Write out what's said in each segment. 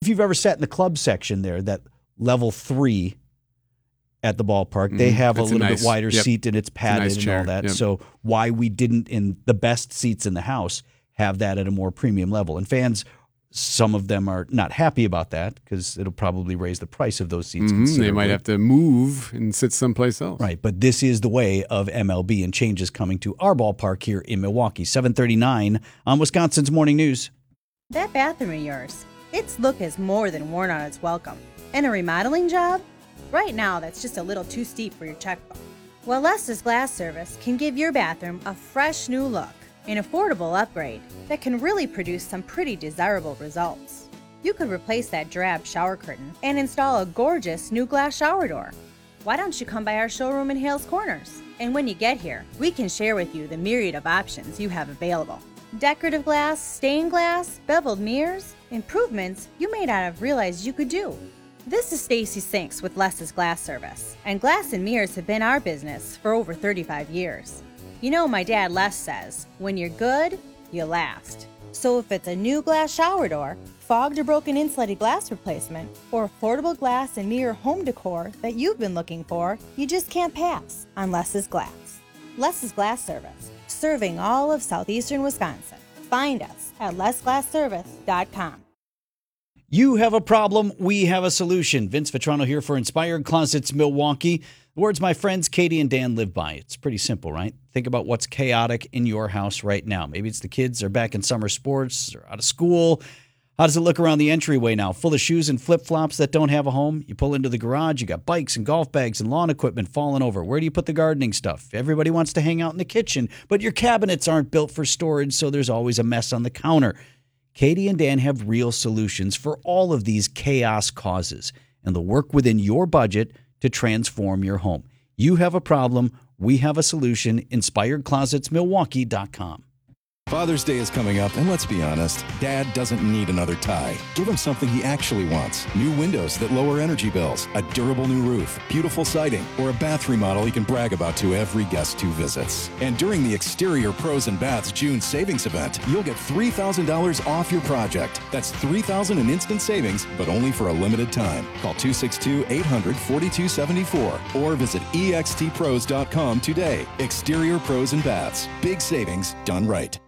you've ever sat in the club section there, that level 3 at the ballpark, they have a little bit wider seat and it's padded and all that. So why we didn't, in the best seats in the house, have that at a more premium level. And fans, some of them are not happy about that because it'll probably raise the price of those seats considerably. They might have to move and sit someplace else. Right, but this is the way of MLB, and changes coming to our ballpark here in Milwaukee. 7:39 on Wisconsin's Morning News. That bathroom of yours, its look is more than worn on its welcome. And a remodeling job? Right now, that's just a little too steep for your checkbook. Well, Lester's Glass Service can give your bathroom a fresh new look, an affordable upgrade that can really produce some pretty desirable results. You could replace that drab shower curtain and install a gorgeous new glass shower door. Why don't you come by our showroom in Hales Corners? And when you get here, we can share with you the myriad of options you have available. Decorative glass, stained glass, beveled mirrors, improvements you may not have realized you could do. This is Stacy Sinks with Les's Glass Service, and glass and mirrors have been our business for over 35 years. You know, my dad Les says, when you're good, you last. So if it's a new glass shower door, fogged or broken insulated glass replacement, or affordable glass and mirror home decor that you've been looking for, you just can't pass on Les's Glass. Les's Glass Service, serving all of southeastern Wisconsin. Find us at lesglassservice.com. You have a problem, we have a solution. Vince Vitrano here for Inspired Closets Milwaukee. The words my friends Katie and Dan live by. It's pretty simple, right? Think about what's chaotic in your house right now. Maybe it's the kids are back in summer sports or out of school. How does it look around the entryway now? Full of shoes and flip-flops that don't have a home? You pull into the garage, you got bikes and golf bags and lawn equipment falling over. Where do you put the gardening stuff? Everybody wants to hang out in the kitchen, but your cabinets aren't built for storage, so there's always a mess on the counter. Katie and Dan have real solutions for all of these chaos causes, and they'll work within your budget to transform your home. You have a problem, we have a solution. InspiredClosetsMilwaukee.com. Father's Day is coming up, and let's be honest, Dad doesn't need another tie. Give him something he actually wants. New windows that lower energy bills, a durable new roof, beautiful siding, or a bath remodel he can brag about to every guest who visits. And during the Exterior Pros and Baths June savings event, you'll get $3,000 off your project. That's $3,000 in instant savings, but only for a limited time. Call 262-800-4274 or visit extpros.com today. Exterior Pros and Baths. Big savings done right.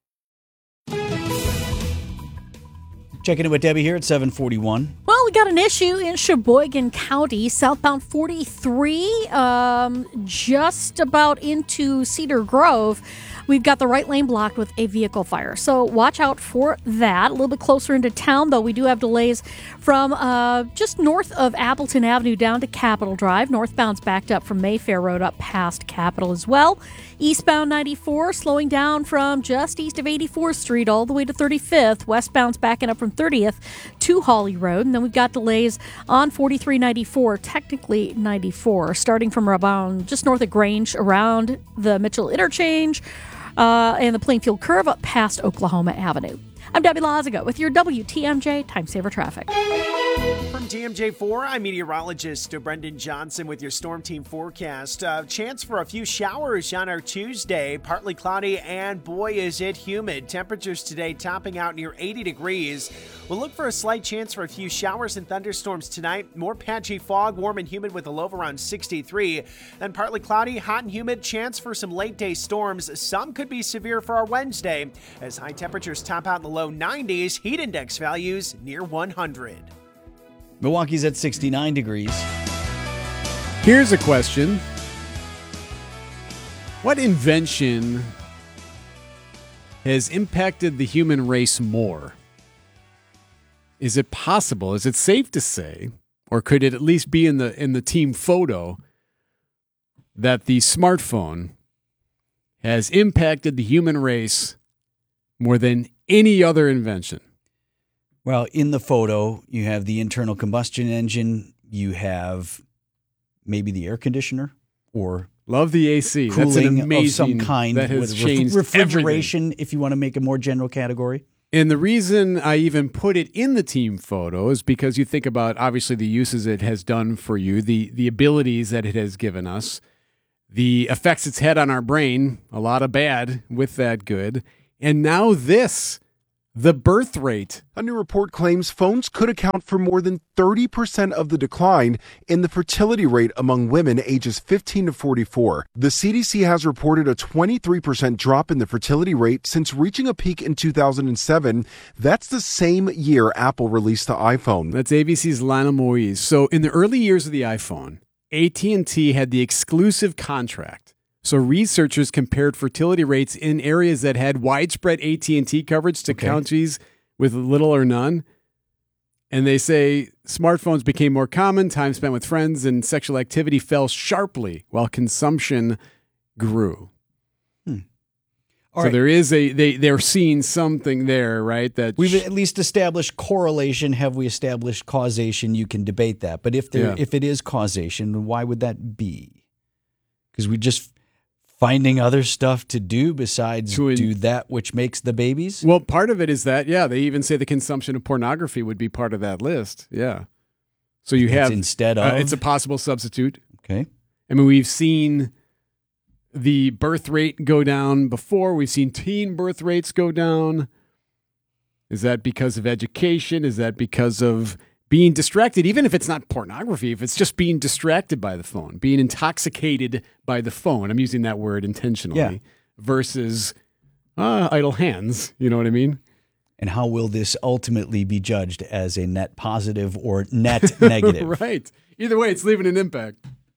Checking in with Debbie here at 741. Well, we got an issue in Sheboygan County, southbound 43, just about into Cedar Grove. We've got the right lane blocked with a vehicle fire. So watch out for that. A little bit closer into town, though, we do have delays from just north of Appleton Avenue down to Capitol Drive. Northbound's backed up from Mayfair Road up past Capitol as well. Eastbound 94 slowing down from just east of 84th Street all the way to 35th. Westbound's backing up from 30th to Hawley Road. And then we've got delays on 4394, technically 94, starting from around just north of Grange around the Mitchell Interchange and the Plainfield Curve up past Oklahoma Avenue. I'm Debbie Lazaga with your WTMJ Time Saver Traffic. From TMJ4, I'm meteorologist Brendan Johnson with your Storm Team forecast. Chance for a few showers on our Tuesday, partly cloudy, and boy is it humid. Temperatures today topping out near 80 degrees. We'll look for a slight chance for a few showers and thunderstorms tonight. More patchy fog, warm and humid with a low of around 63. Then partly cloudy, hot and humid, chance for some late day storms. Some could be severe for our Wednesday as high temperatures top out in the low 90s, heat index values near 100. Milwaukee's at 69 degrees. Here's a question. What invention has impacted the human race more? Is it possible? Is it safe to say, or could it at least be in the team photo, that the smartphone has impacted the human race more than any other invention? Well, in the photo, you have the internal combustion engine, you have maybe the air conditioner, or love the AC. Cooling That's an amazing of some kind, that has with changed refrigeration, everything. if you want to make a more general category. And the reason I even put it in the team photo is because you think about, obviously, the uses it has done for you, the abilities that it has given us, the effects it's had on our brain, a lot of bad with that good, and now this. The birth rate. A new report claims phones could account for more than 30% of the decline in the fertility rate among women ages 15 to 44. The CDC has reported a 23% drop in the fertility rate since reaching a peak in 2007. That's the same year Apple released the iPhone. That's ABC's Lana Moise. So in the early years of the iPhone, AT&T had the exclusive contract. So researchers compared fertility rates in areas that had widespread AT&T coverage to counties with little or none. And they say smartphones became more common, time spent with friends and sexual activity fell sharply while consumption grew. So there is they're seeing something there, right? That we've at least established correlation. Have we established causation? You can debate that. But if it is causation, why would that be? Because we just finding other stuff to do besides do that which makes the babies? Well, part of it is that, they even say the consumption of pornography would be part of that list. Yeah. So you have instead of it's a possible substitute. Okay. I mean, we've seen the birth rate go down before. We've seen teen birth rates go down. Is that because of education? Is that because of being distracted, even if it's not pornography, if it's just being distracted by the phone, being intoxicated by the phone? I'm using that word intentionally versus idle hands. You know what I mean? And how will this ultimately be judged as a net positive or net negative? Right. Either way, it's leaving an impact.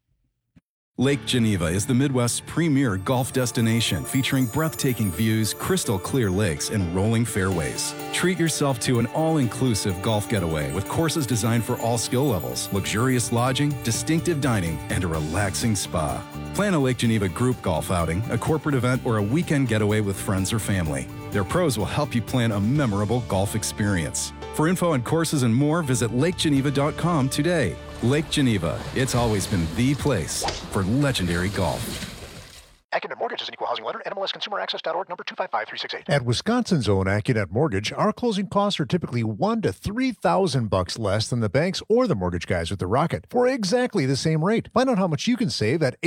Lake Geneva is the Midwest's premier golf destination, featuring breathtaking views, crystal clear lakes, and rolling fairways. Treat yourself to an all-inclusive golf getaway with courses designed for all skill levels, luxurious lodging, distinctive dining, and a relaxing spa. Plan a Lake Geneva group golf outing, a corporate event, or a weekend getaway with friends or family. Their pros will help you plan a memorable golf experience. For info on courses and more, visit lakegeneva.com today. Lake Geneva, it's always been the place for legendary golf. AccuNet Mortgage is an equal housing lender. NMLSConsumerAccess.org, number 255368. At Wisconsin's own AccuNet Mortgage, our closing costs are typically $1,000 to $3,000 less than the banks or the mortgage guys with the Rocket for exactly the same rate. Find out how much you can save at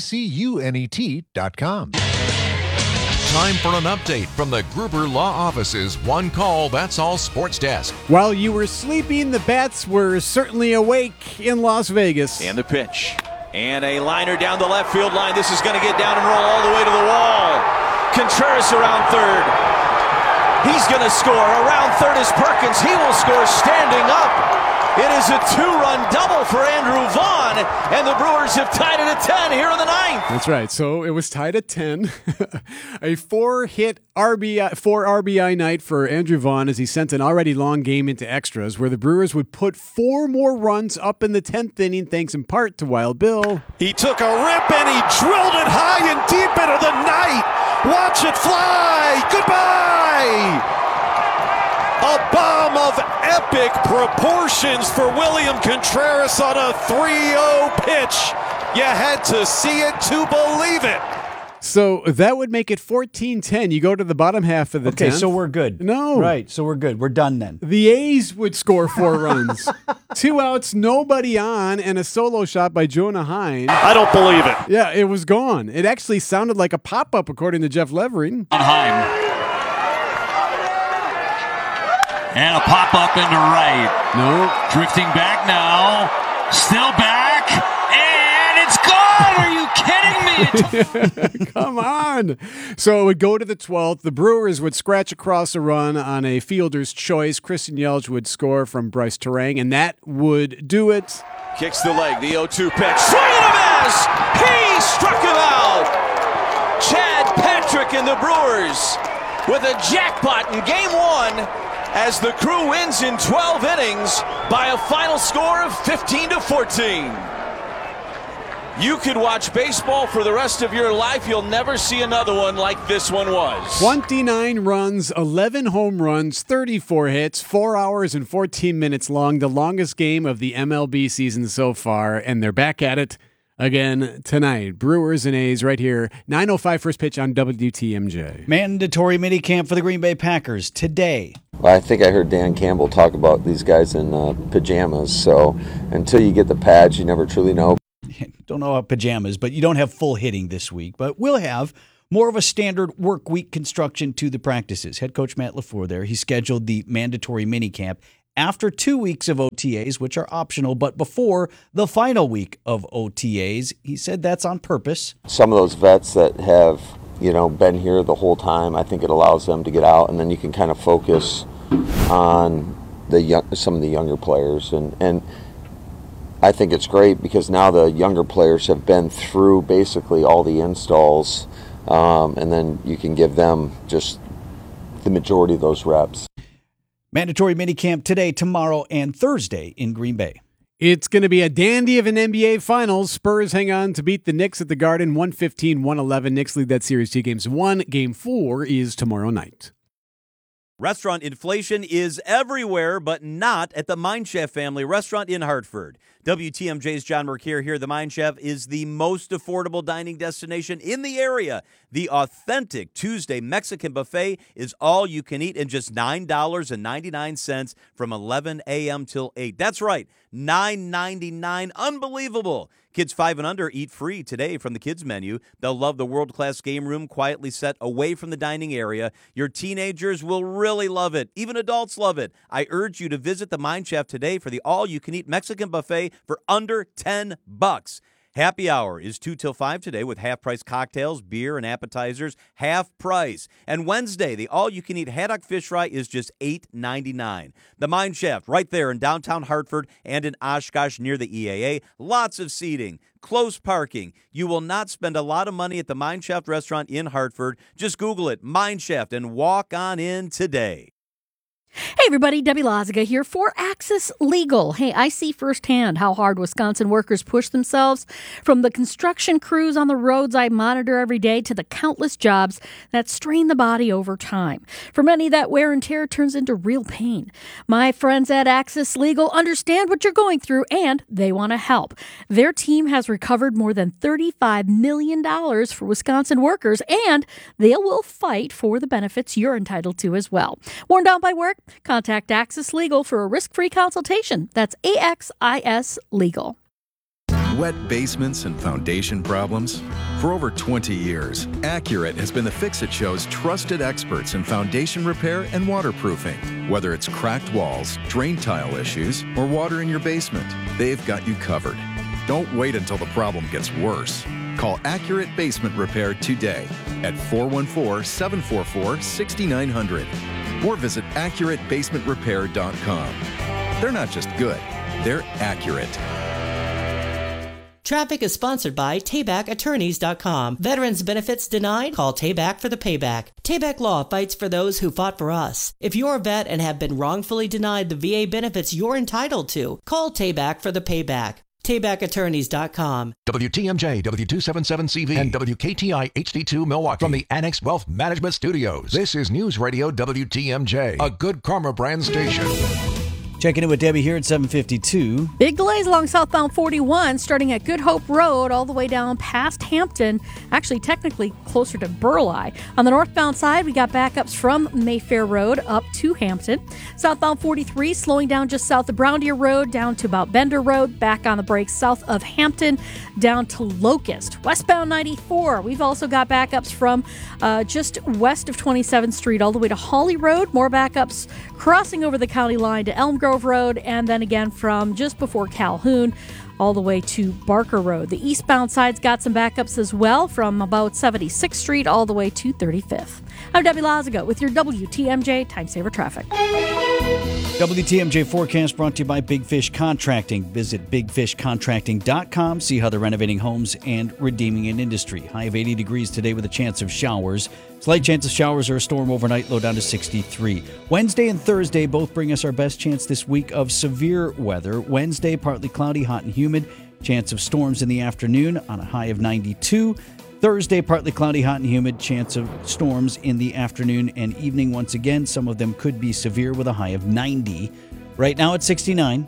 accunet.com. Time for an update from the Gruber Law Office's One Call, That's All Sports Desk. While you were sleeping, the Bats were certainly awake in Las Vegas. And the pitch. And a liner down the left field line. This is going to get down and roll all the way to the wall. Contreras around third. He's going to score. Around third is Perkins. He will score standing up. It is a two-run double for Andrew Vaughn, and the Brewers have tied it at 10 here in the ninth. That's right. So it was tied at 10. A four RBI night for Andrew Vaughn as he sent an already long game into extras, where the Brewers would put 4 more runs up in the 10th inning, thanks in part to Wild Bill. He took a rip and he drilled it high and deep into the night. Watch it fly. Goodbye. A bomb of epic proportions for William Contreras on a 3-0 pitch. You had to see it to believe it. So that would make it 14-10. You go to the bottom half of the 10th. Okay, so we're good. No. Right, so we're good. We're done then. The A's would score 4 runs. 2 outs, nobody on, and a solo shot by Jonah Heim. I don't believe it. Yeah, it was gone. It actually sounded like a pop-up, according to Jeff Levering. Heim. And a pop-up into right. No. Drifting back now. Still back. And it's gone! Are you kidding me? Come on. So it would go to the 12th. The Brewers would scratch across a run on a fielder's choice. Christian Yelich would score from Bryce Terang, and that would do it. Kicks the leg. The 0-2 pitch. Swing and a miss! He struck him out! Chad Patrick and the Brewers with a jackpot in Game 1. As the Crew wins in 12 innings by a final score of 15-14. You could watch baseball for the rest of your life. You'll never see another one like this one was. 29 runs, 11 home runs, 34 hits, 4 hours and 14 minutes long, the longest game of the MLB season so far, and they're back at it again tonight. Brewers and A's right here. 9:05 first pitch on WTMJ. Mandatory minicamp for the Green Bay Packers today. Well, I think I heard Dan Campbell talk about these guys in pajamas, so until you get the pads, you never truly know. Don't know about pajamas, but you don't have full hitting this week. But we'll have more of a standard work week construction to the practices. Head coach Matt LaFleur there, he scheduled the mandatory minicamp after 2 weeks of OTAs, which are optional, but before the final week of OTAs. He said that's on purpose. Some of those vets that have, been here the whole time, I think it allows them to get out, and then you can kind of focus on some of the younger players. And I think it's great because now the younger players have been through basically all the installs, and then you can give them just the majority of those reps. Mandatory minicamp today, tomorrow, and Thursday in Green Bay. It's going to be a dandy of an NBA Finals. Spurs hang on to beat the Knicks at the Garden, 115-111. Knicks lead that series 2 games to 1. Game 4 is tomorrow night. Restaurant inflation is everywhere, but not at the Mind Chef family restaurant in Hartford. WTMJ's John Mercure here. The Mind Chef is the most affordable dining destination in the area. The authentic Tuesday Mexican buffet is all you can eat in just $9.99 from 11 a.m. till 8. That's right, $9.99. Unbelievable. Kids 5 and under eat free today from the kids menu. They'll love the world-class game room quietly set away from the dining area. Your teenagers will really love it. Even adults love it. I urge you to visit the Mind Chef today for the all-you-can-eat Mexican buffet for under $10. Happy hour is 2 till 5 today with half-price cocktails, beer, and appetizers, half price. And Wednesday, the all-you-can-eat haddock fish fry is just $8.99. The Mine Shaft, right there in downtown Hartford and in Oshkosh near the EAA. Lots of seating, close parking. You will not spend a lot of money at the Mine Shaft restaurant in Hartford. Just Google it, Mine Shaft, and walk on in today. Hey everybody, Debbie Loziga here for Axis Legal. Hey, I see firsthand how hard Wisconsin workers push themselves, from the construction crews on the roads I monitor every day to the countless jobs that strain the body over time. For many, that wear and tear turns into real pain. My friends at Axis Legal understand what you're going through and they want to help. Their team has recovered more than $35 million for Wisconsin workers, and they will fight for the benefits you're entitled to as well. Worn down by work? Contact Axis Legal for a risk-free consultation. That's AXIS Legal. Wet basements and foundation problems? For over 20 years, Accurate has been the fix-it show's trusted experts in foundation repair and waterproofing. Whether it's cracked walls, drain tile issues, or water in your basement, they've got you covered. Don't wait until the problem gets worse. Call Accurate Basement Repair today at 414-744-6900 or visit AccurateBasementRepair.com. They're not just good, they're accurate. Traffic is sponsored by TaybackAttorneys.com. Veterans benefits denied? Call Tayback for the payback. Tayback Law fights for those who fought for us. If you're a vet and have been wrongfully denied the VA benefits you're entitled to, call Tayback for the payback. TaybackAttorneys.com. WTMJ, W277CV, and WKTI HD2 Milwaukee. From the Annex Wealth Management Studios, this is News Radio WTMJ, a Good Karma brand station. Checking in with Debbie here at 7:52. Big delays along southbound 41, starting at Good Hope Road all the way down past Hampton, actually technically closer to Burleigh. On the northbound side, we got backups from Mayfair Road up to Hampton. Southbound 43 slowing down just south of Brown Deer Road down to about Bender Road, back on the brakes south of Hampton down to Locust. Westbound 94, we've also got backups from just west of 27th Street all the way to Hawley Road. More backups crossing over the county line to Elm Grove Road, and then again from just before Calhoun all the way to Barker Road. The eastbound side's got some backups as well from about 76th Street all the way to 35th. I'm Debbie Loziga with your WTMJ Time Saver Traffic. WTMJ forecast brought to you by Big Fish Contracting. Visit bigfishcontracting.com. See how they're renovating homes and redeeming an industry. High of 80 degrees today with a chance of showers. Slight chance of showers or a storm overnight, low down to 63. Wednesday and Thursday both bring us our best chance this week of severe weather. Wednesday, partly cloudy, hot and humid. Chance of storms in the afternoon on a high of 92. Thursday, partly cloudy, hot and humid. Chance of storms in the afternoon and evening once again. Some of them could be severe with a high of 90. Right now at 69.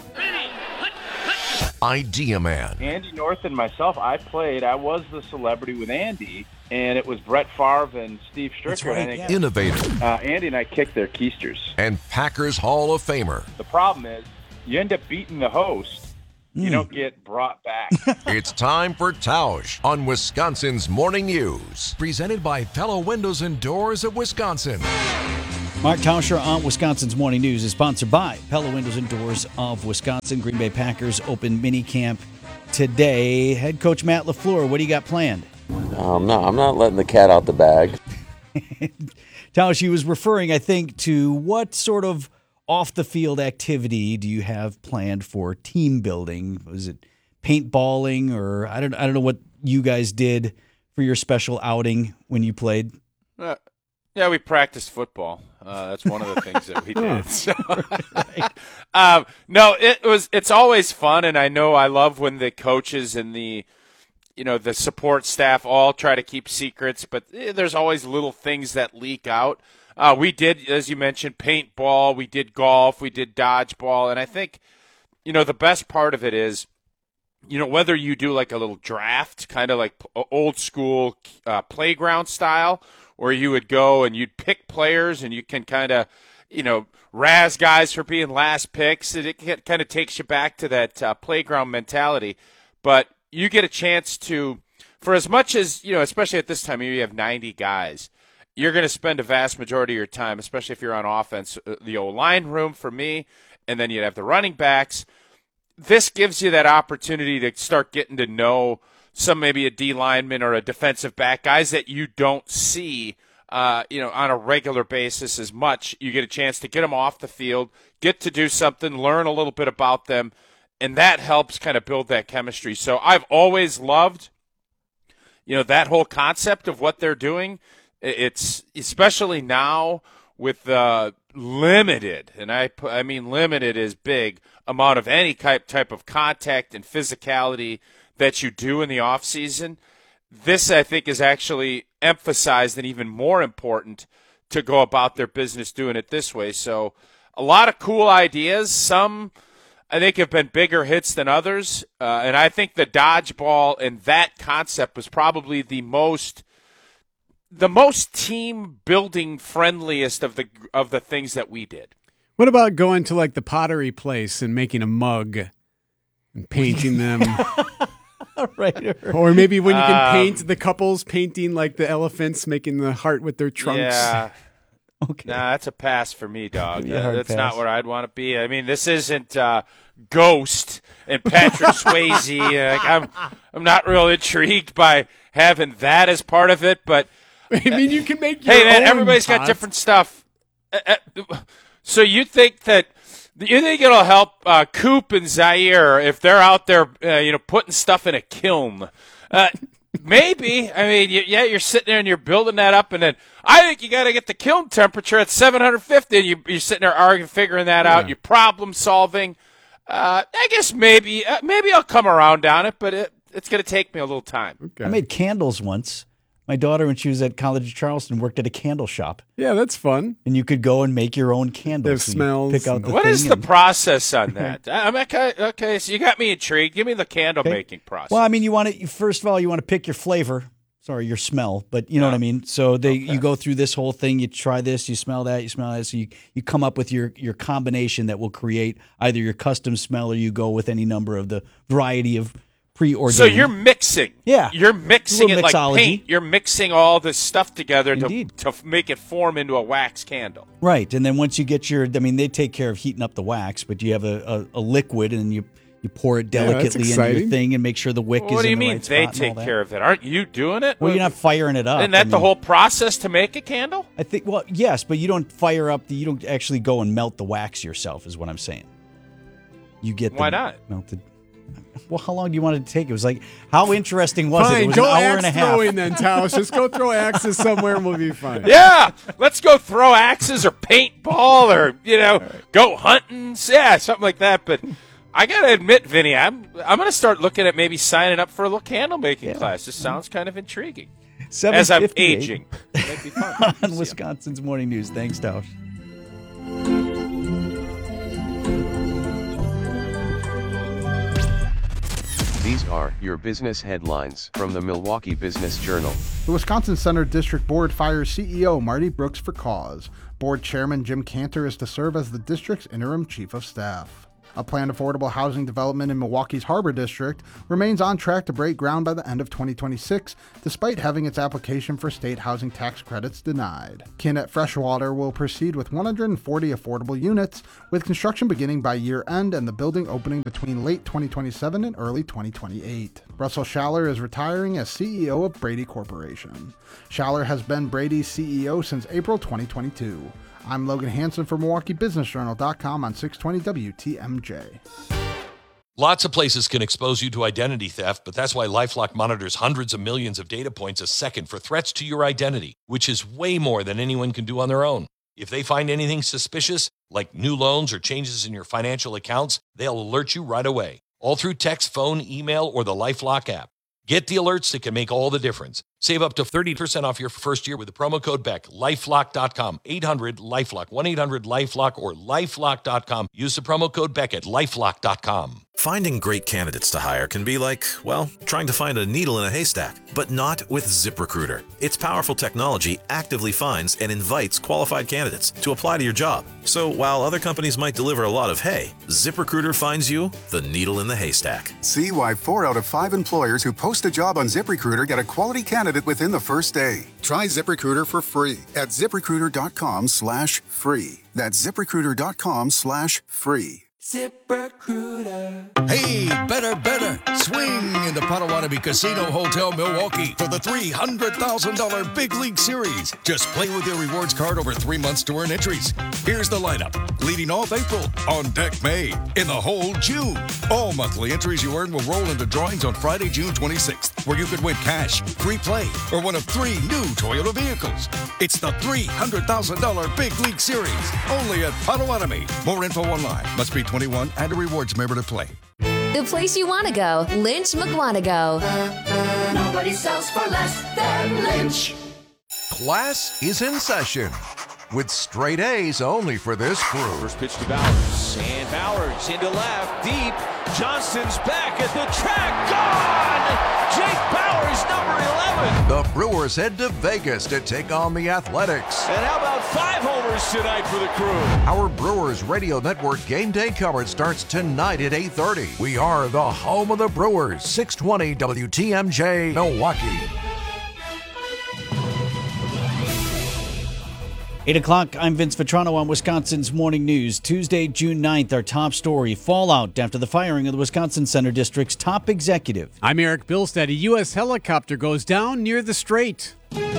Idea Man. Andy North and myself, I was the celebrity with Andy, and it was Brett Favre and Steve Stricker. That's right, yeah. Innovative. Andy and I kicked their keisters. And Packers Hall of Famer. The problem is, you end up beating the host, You don't get brought back. It's time for Tausch on Wisconsin's Morning News. Presented by Pella Windows and Doors of Wisconsin. Mark Tauscher on Wisconsin's Morning News is sponsored by Pella Windows and Doors of Wisconsin. Green Bay Packers open mini camp today. Head coach Matt LaFleur, what do you got planned? I'm not letting the cat out the bag. Tausch, he was referring, I think, to what sort of off-the-field activity do you have planned for team building? Was it paintballing, or I don't know what you guys did for your special outing when you played? Yeah, we practiced football. That's one of the things that we did. So, no, it's always fun, and I know I love when the coaches and the support staff all try to keep secrets, but there's always little things that leak out. We did, as you mentioned, paintball, we did golf, we did dodgeball, and I think, the best part of it is, whether you do like a little draft, kind of like old school playground style, or you would go and you'd pick players and you can kind of, razz guys for being last picks, and it kind of takes you back to that playground mentality. But you get a chance to, for as much as, especially at this time of year, you have 90 guys. You're going to spend a vast majority of your time, especially if you're on offense, the O-line room for me, and then you'd have the running backs. This gives you that opportunity to start getting to know maybe a D lineman or a defensive back, guys that you don't see, on a regular basis as much. You get a chance to get them off the field, get to do something, learn a little bit about them, and that helps kind of build that chemistry. So I've always loved, that whole concept of what they're doing. It's especially now with the limited, and I mean limited is big, amount of any type of contact and physicality that you do in the off season. This, I think, is actually emphasized and even more important to go about their business doing it this way. So a lot of cool ideas. Some, I think, have been bigger hits than others. And I think the dodgeball and that concept was probably the most team building friendliest of the things that we did. What about going to like the pottery place and making a mug and painting them? Right. Or maybe when you can paint the couples, painting like the elephants, making the heart with their trunks. Yeah. Okay. Nah, that's a pass for me, dog. Yeah, That's pass. not where I'd want to be. I mean, this isn't Ghost and Patrick Swayze. I'm not real intrigued by having that as part of it, but I mean, you can make your hey, man, own everybody's got pot. different stuff. So you think it'll help Coop and Zaire if they're out there, putting stuff in a kiln? Maybe. I mean, you're sitting there and you're building that up, and then I think you got to get the kiln temperature at 750, and you're sitting there arguing, figuring that out. You're problem solving. I guess maybe I'll come around on it, but it's going to take me a little time. Okay. I made candles once. My daughter, when she was at College of Charleston, worked at a candle shop. Yeah, that's fun. And you could go and make your own candles. There's smells. Pick out the What thing is the and- process on that? I'm okay, so you got me intrigued. Give me the candle making process. Well, I mean, first of all, you want to pick your flavor. Sorry, your smell, but you know what I mean? So you go through this whole thing, you try this, you smell that, so you come up with your combination that will create either your custom smell or you go with any number of the variety of preordained. So you're mixing. Yeah. You're mixing it Little like mixology. paint. You're mixing all this stuff together to Indeed. make it form into a wax candle. Right, and then once you get they take care of heating up the wax, but you have a liquid and you pour it delicately into your exciting. thing and make sure the wick is What do you in the mean right they spot and all take that. care of it? Aren't you doing it? Well, you're not firing it up. Isn't that I the mean, whole process to make a candle? I think. Well, yes, but you don't fire up. You don't actually go and melt the wax yourself. Is what I'm saying. You get Why the not? melted. Well, how long do you want it to take? It was like, how interesting was it? It Fine, was go an hour axe and a half. throwing then, Taos. Just go throw axes somewhere and we'll be fine. Yeah, let's go throw axes or paintball or go hunting. Yeah, something like that. But I gotta admit, Vinny, I'm gonna start looking at maybe signing up for a little candle making class. This sounds kind of intriguing. As I'm 7:58 aging, it might be fun. on Wisconsin's Morning News. Thanks, Tausch. These are your business headlines from the Milwaukee Business Journal. The Wisconsin Center District Board fires CEO Marty Brooks for cause. Board Chairman Jim Cantor is to serve as the district's interim chief of staff. A planned affordable housing development in Milwaukee's Harbor District remains on track to break ground by the end of 2026, despite having its application for state housing tax credits denied. Kinnett Freshwater will proceed with 140 affordable units, with construction beginning by year end and the building opening between late 2027 and early 2028. Russell Schaller is retiring as CEO of Brady Corporation. Schaller has been Brady's CEO since April 2022. I'm Logan Hansen for MilwaukeeBusinessJournal.com on 620 WTMJ. Lots of places can expose you to identity theft, but that's why LifeLock monitors hundreds of millions of data points a second for threats to your identity, which is way more than anyone can do on their own. If they find anything suspicious, like new loans or changes in your financial accounts, they'll alert you right away, all through text, phone, email, or the LifeLock app. Get the alerts that can make all the difference. Save up to 30% off your first year with the promo code BECK. LifeLock.com, 800-LifeLock, 1-800-LifeLock, or LifeLock.com. Use the promo code BECK at LifeLock.com. Finding great candidates to hire can be like, well, trying to find a needle in a haystack, but not with ZipRecruiter. Its powerful technology actively finds and invites qualified candidates to apply to your job. So while other companies might deliver a lot of hay, ZipRecruiter finds you the needle in the haystack. See why 4 out of 5 employers who post a job on ZipRecruiter get a quality candidate within the first day. Try ZipRecruiter for free at ZipRecruiter.com/free. That's ZipRecruiter.com/free. ZipRecruiter. Hey, better. Swing into Potawatomi Casino Hotel Milwaukee for the $300,000 Big League Series. Just play with your rewards card over 3 months to earn entries. Here's the lineup. Leading off April, on deck May, in the hole June. All monthly entries you earn will roll into drawings on Friday, June 26th, where you could win cash, free play, or one of 3 new Toyota vehicles. It's the $300,000 Big League Series, only at Potawatomi. More info online. Must be 21 and a rewards member to play. The place you want to go, Lynch McWanago. Nobody sells for less than Lynch. Class is in session with straight A's only for this crew. First pitch to Bowers, and Bowers into left, deep. Johnston's back at the track, gone! Jake Bowers, number 11. The Brewers head to Vegas to take on the Athletics. And how about 5 homers tonight for the crew? Our Brewers Radio Network game day coverage starts tonight at 8:30. We are the home of the Brewers, 620 WTMJ, Milwaukee. 8 o'clock, I'm Vince Vetrano on Wisconsin's Morning News. Tuesday, June 9th, our top story, fallout after the firing of the Wisconsin Center District's top executive. I'm Eric Bilstead. A U.S. helicopter goes down near the Strait.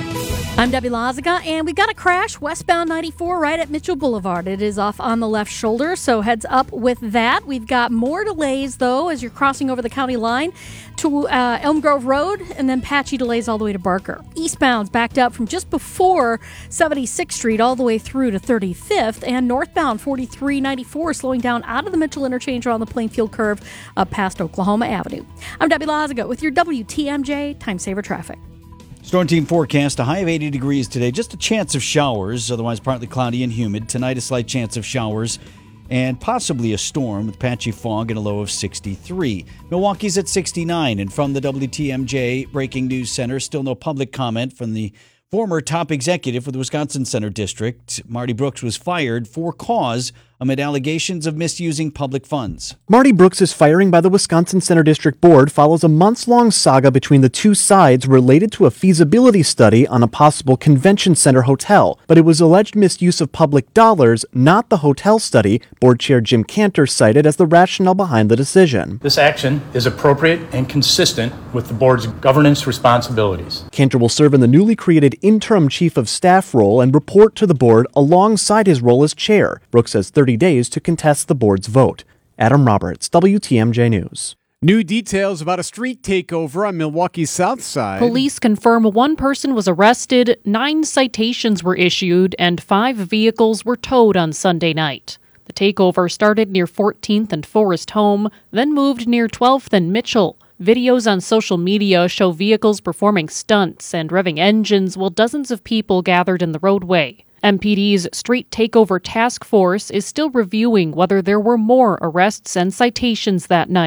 I'm Debbie Lazaga, and we've got a crash westbound 94 right at Mitchell Boulevard. It is off on the left shoulder, so heads up with that. We've got more delays, though, as you're crossing over the county line to Elm Grove Road, and then patchy delays all the way to Barker. Eastbound's backed up from just before 76th Street all the way through to 35th, and northbound 4394 slowing down out of the Mitchell interchange around the Plainfield curve up past Oklahoma Avenue. I'm Debbie Lazaga with your WTMJ Time Saver Traffic. Storm team forecast, a high of 80 degrees today. Just a chance of showers, otherwise partly cloudy and humid. Tonight, a slight chance of showers and possibly a storm with patchy fog and a low of 63. Milwaukee's at 69. And from the WTMJ Breaking News Center, still no public comment from the former top executive for the Wisconsin Center District. Marty Brooks was fired for cause amid allegations of misusing public funds. Marty Brooks' firing by the Wisconsin Center District Board follows a months-long saga between the two sides related to a feasibility study on a possible convention center hotel. But it was alleged misuse of public dollars, not the hotel study, Board Chair Jim Cantor cited as the rationale behind the decision. This action is appropriate and consistent with the board's governance responsibilities. Cantor will serve in the newly created interim chief of staff role and report to the board alongside his role as chair. Brooks has 30 days to contest the board's vote. Adam Roberts, WTMJ News. New details about a street takeover on Milwaukee's South Side. Police confirm 1 person was arrested, 9 citations were issued, and 5 vehicles were towed on Sunday night. The takeover started near 14th and Forest Home, then moved near 12th and Mitchell. Videos on social media show vehicles performing stunts and revving engines while dozens of people gathered in the roadway. MPD's Street Takeover Task Force is still reviewing whether there were more arrests and citations that night.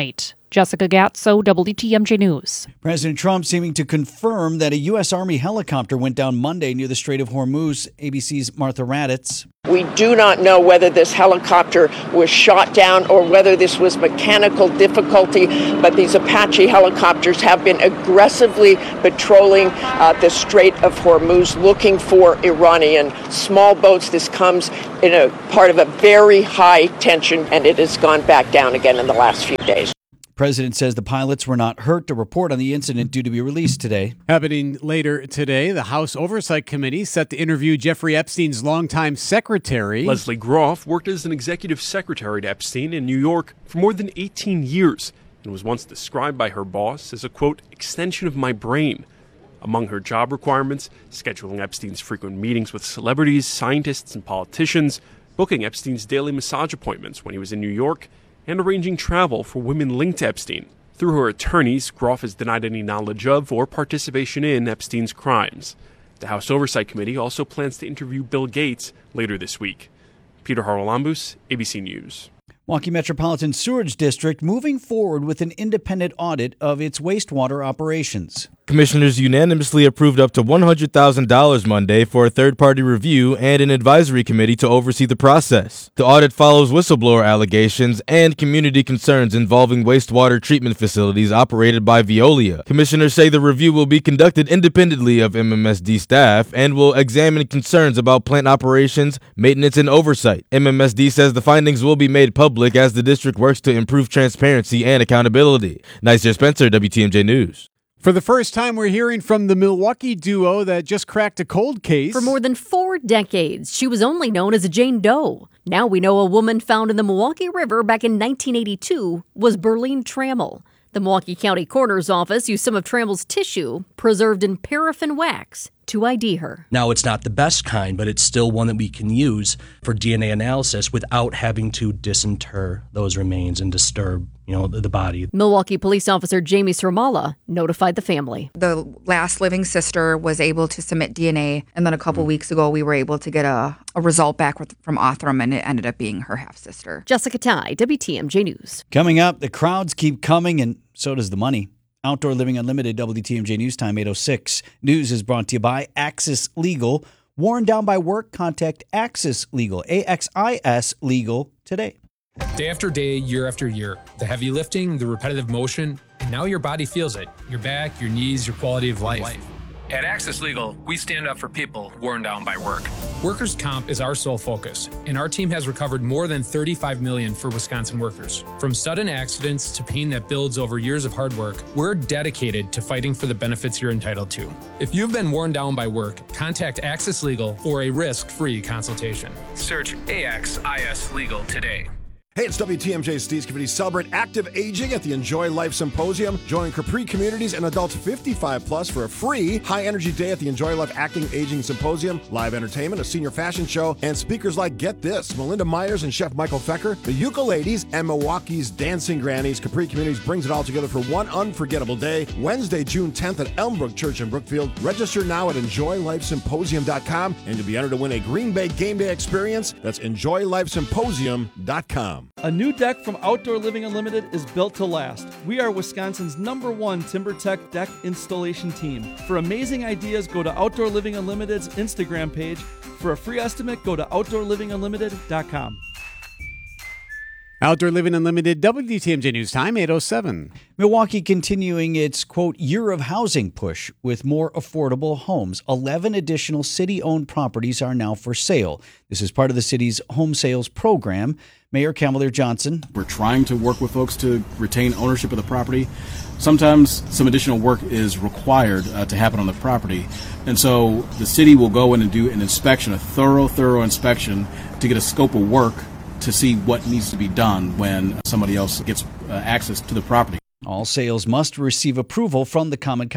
Jessica Gatso, WTMJ News. President Trump seeming to confirm that a U.S. Army helicopter went down Monday near the Strait of Hormuz. ABC's Martha Raddatz. We do not know whether this helicopter was shot down or whether this was mechanical difficulty, but these Apache helicopters have been aggressively patrolling the Strait of Hormuz looking for Iranian small boats. This comes in a part of a very high tension, and it has gone back down again in the last few days. President says the pilots were not hurt. A report on the incident due to be released today. Happening later today, the House Oversight Committee set to interview Jeffrey Epstein's longtime secretary. Leslie Groff worked as an executive secretary to Epstein in New York for more than 18 years and was once described by her boss as a, quote, extension of my brain. Among her job requirements, scheduling Epstein's frequent meetings with celebrities, scientists, and politicians, booking Epstein's daily massage appointments when he was in New York, and arranging travel for women linked to Epstein. Through her attorneys, Groff has denied any knowledge of or participation in Epstein's crimes. The House Oversight Committee also plans to interview Bill Gates later this week. Peter Haralambous, ABC News. Milwaukee Metropolitan Sewerage District moving forward with an independent audit of its wastewater operations. Commissioners unanimously approved up to $100,000 Monday for a third-party review and an advisory committee to oversee the process. The audit follows whistleblower allegations and community concerns involving wastewater treatment facilities operated by Veolia. Commissioners say the review will be conducted independently of MMSD staff and will examine concerns about plant operations, maintenance, and oversight. MMSD says the findings will be made public as the district works to improve transparency and accountability. Nicer Spencer, WTMJ News. For the first time, we're hearing from the Milwaukee duo that just cracked a cold case. For more than 4 decades, she was only known as a Jane Doe. Now we know a woman found in the Milwaukee River back in 1982 was Berlene Trammell. The Milwaukee County Coroner's Office used some of Trammell's tissue, preserved in paraffin wax, to ID her. Now, it's not the best kind, but it's still one that we can use for DNA analysis without having to disinter those remains and disturb, the body. Milwaukee police officer Jamie Sermala notified the family. The last living sister was able to submit DNA, and then a couple weeks ago, we were able to get a result back from Othram, and it ended up being her half-sister. Jessica Tai, WTMJ News. Coming up, the crowds keep coming, and so does the money. Outdoor Living Unlimited, WTMJ News Time, 8:06. News is brought to you by Axis Legal. Worn down by work? Contact Axis Legal, AXIS Legal, today. Day after day, year after year, the heavy lifting, the repetitive motion, and now your body feels it. Your back, your knees, your quality of life. At Axis Legal, we stand up for people worn down by work. Workers' comp is our sole focus, and our team has recovered more than $35 million for Wisconsin workers. From sudden accidents to pain that builds over years of hard work, we're dedicated to fighting for the benefits you're entitled to. If you've been worn down by work, contact Axis Legal for a risk-free consultation. Search AXIS Legal today. Hey, it's WTMJ's Steve Scavidi. Celebrate active aging at the Enjoy Life Symposium. Join Capri Communities and adults 55 plus for a free high-energy day at the Enjoy Life Acting Aging Symposium. Live entertainment, a senior fashion show, and speakers like, get this, Melinda Myers and Chef Michael Fecker, the Ukuleles, and Milwaukee's Dancing Grannies. Capri Communities brings it all together for one unforgettable day, Wednesday, June 10th at Elmbrook Church in Brookfield. Register now at EnjoyLifeSymposium.com, and you'll be entered to win a Green Bay game day experience. That's EnjoyLifeSymposium.com. A new deck from Outdoor Living Unlimited is built to last. We are Wisconsin's #1 TimberTech deck installation team. For amazing ideas, go to Outdoor Living Unlimited's Instagram page. For a free estimate, go to OutdoorLivingUnlimited.com. Outdoor Living Unlimited, WTMJ News Time, 8:07. Milwaukee continuing its, quote, year of housing push with more affordable homes. 11 additional city-owned properties are now for sale. This is part of the city's home sales program. Mayor Cavalier Johnson. We're trying to work with folks to retain ownership of the property. Sometimes some additional work is required to happen on the property. And so the city will go in and do an inspection, a thorough inspection to get a scope of work to see what needs to be done when somebody else gets access to the property. All sales must receive approval from the Common Council.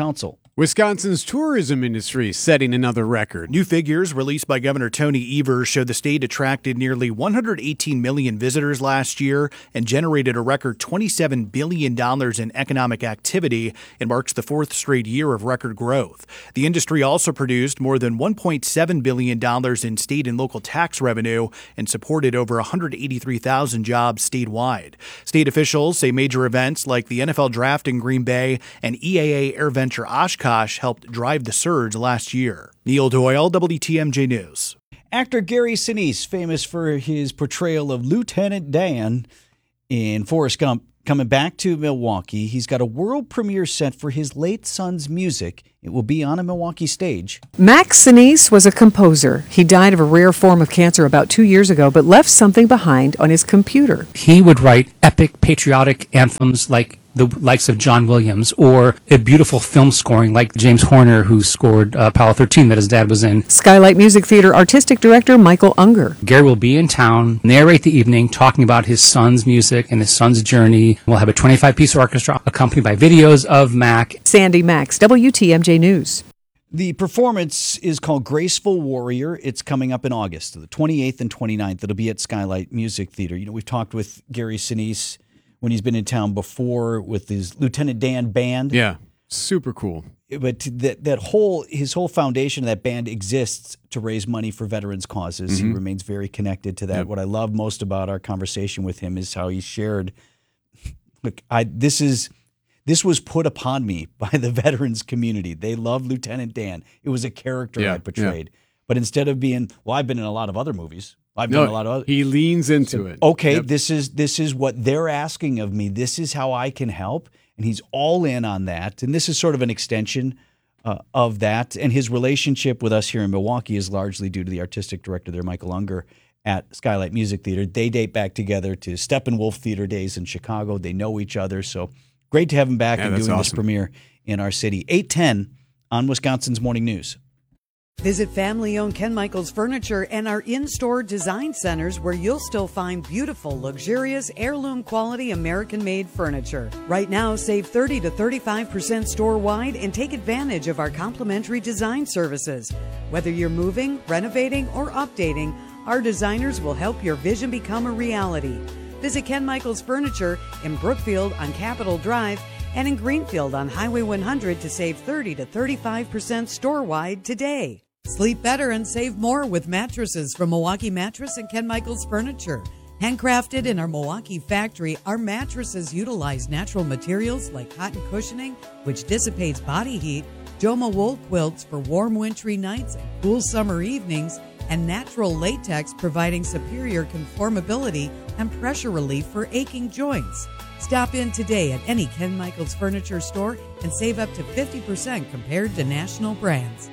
Wisconsin's tourism industry setting another record. New figures released by Governor Tony Evers show the state attracted nearly 118 million visitors last year and generated a record $27 billion in economic activity. It marks the fourth straight year of record growth. The industry also produced more than $1.7 billion in state and local tax revenue and supported over 183,000 jobs statewide. State officials say major events like the NFL Draft in Green Bay and EAA AirVenture Oshkosh helped drive the surge last year. Neil Doyle, WTMJ News. Actor Gary Sinise, famous for his portrayal of Lieutenant Dan in Forrest Gump, coming back to Milwaukee. He's got a world premiere set for his late son's music. It will be on a Milwaukee stage. Max Sinise was a composer. He died of a rare form of cancer about 2 years ago, but left something behind on his computer. He would write epic patriotic anthems like the likes of John Williams, or a beautiful film scoring like James Horner, who scored Apollo 13 that his dad was in. Skylight Music Theater artistic director Michael Unger. Gary will be in town, narrate the evening, talking about his son's music and his son's journey. We'll have a 25-piece orchestra accompanied by videos of Mac. Sandy Max, WTMJ News. The performance is called Graceful Warrior. It's coming up in August, the 28th and 29th. It'll be at Skylight Music Theater. You know, we've talked with Gary Sinise when he's been in town before with his Lieutenant Dan band. Yeah, super cool. But his whole foundation of that band exists to raise money for veterans' causes. Mm-hmm. He remains very connected to that. Yep. What I love most about our conversation with him is how he shared, look, this was put upon me by the veterans community. They love Lieutenant Dan. It was a character I portrayed. Yeah. But instead of being, I've been in a lot of other movies. He leans into it. Okay, yep. This is what they're asking of me. This is how I can help, and he's all in on that. And this is sort of an extension of that. And his relationship with us here in Milwaukee is largely due to the artistic director there, Michael Unger, at Skylight Music Theater. They date back together to Steppenwolf Theater days in Chicago. They know each other, so great to have him back and doing this premiere in our city. 8:10 on Wisconsin's Morning News. Visit family-owned Ken Michaels Furniture and our in-store design centers where you'll still find beautiful, luxurious, heirloom-quality American-made furniture. Right now, save 30 to 35% store-wide and take advantage of our complimentary design services. Whether you're moving, renovating, or updating, our designers will help your vision become a reality. Visit Ken Michaels Furniture in Brookfield on Capitol Drive and in Greenfield on Highway 100 to save 30 to 35% store-wide today. Sleep better and save more with mattresses from Milwaukee Mattress and Ken Michaels Furniture. Handcrafted in our Milwaukee factory, our mattresses utilize natural materials like cotton cushioning, which dissipates body heat, Joma wool quilts for warm wintry nights and cool summer evenings, and natural latex providing superior conformability and pressure relief for aching joints. Stop in today at any Ken Michaels Furniture store and save up to 50% compared to national brands.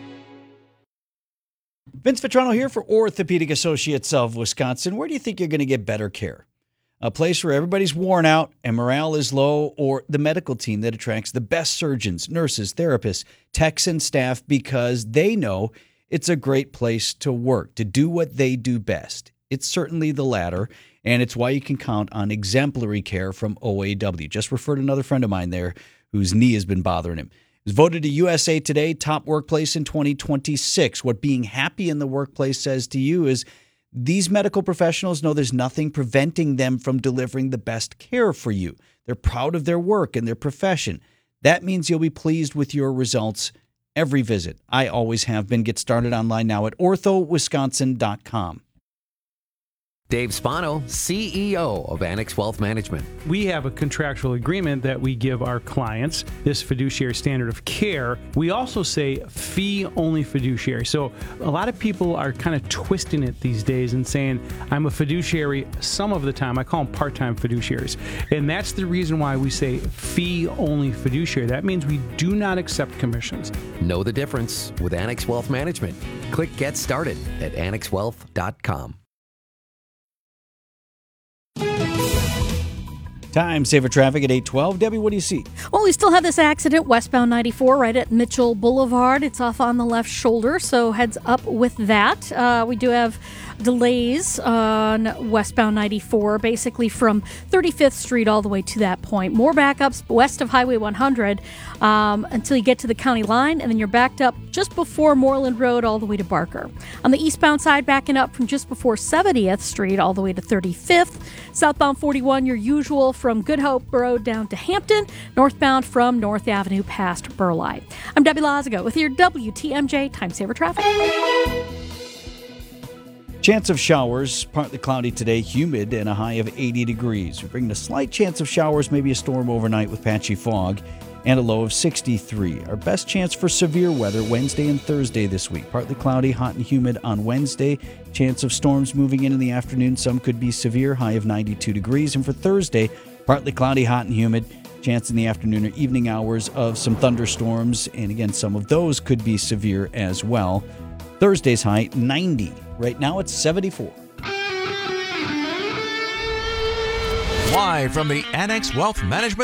Vince Vitrano here for Orthopedic Associates of Wisconsin. Where do you think you're going to get better care? A place where everybody's worn out and morale is low, or the medical team that attracts the best surgeons, nurses, therapists, techs, and staff because they know it's a great place to work, to do what they do best. It's certainly the latter, and it's why you can count on exemplary care from OAW. Just referred another friend of mine there whose knee has been bothering him. It was voted a USA Today top workplace in 2026. What being happy in the workplace says to you is these medical professionals know there's nothing preventing them from delivering the best care for you. They're proud of their work and their profession. That means you'll be pleased with your results every visit. I always have been. Get started online now at orthowisconsin.com. Dave Spano, CEO of Annex Wealth Management. We have a contractual agreement that we give our clients, this fiduciary standard of care. We also say fee-only fiduciary. So a lot of people are kind of twisting it these days and saying, I'm a fiduciary some of the time. I call them part-time fiduciaries. And that's the reason why we say fee-only fiduciary. That means we do not accept commissions. Know the difference with Annex Wealth Management. Click Get Started at annexwealth.com. Time saver traffic at 8:12. Debbie, what do you see? Well, we still have this accident westbound 94 right at Mitchell Boulevard. It's off on the left shoulder, so heads up with that. We do have delays on westbound 94, basically from 35th Street all the way to that point. More backups west of Highway 100 until you get to the county line, and then you're backed up just before Moreland Road all the way to Barker. On the eastbound side, backing up from just before 70th Street all the way to 35th. Southbound 41, your usual from Good Hope Road down to Hampton. Northbound from North Avenue past Burleigh. I'm Debbie Lazago with your WTMJ Time Saver Traffic. Chance of showers, partly cloudy today, humid, and a high of 80 degrees. We bring a slight chance of showers, maybe a storm overnight with patchy fog, and a low of 63. Our best chance for severe weather Wednesday and Thursday this week. Partly cloudy, hot and humid on Wednesday. Chance of storms moving in the afternoon. Some could be severe, high of 92 degrees. And for Thursday, partly cloudy, hot and humid. Chance in the afternoon or evening hours of some thunderstorms. And again, some of those could be severe as well. Thursday's high, 90. Right now it's 74. Live from the Annex Wealth Management